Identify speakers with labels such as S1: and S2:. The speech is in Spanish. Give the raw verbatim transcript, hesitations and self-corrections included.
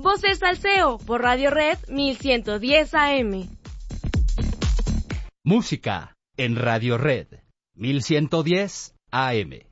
S1: José Salseo por Radio Red mil ciento diez A M.
S2: Música en Radio Red mil ciento diez A M.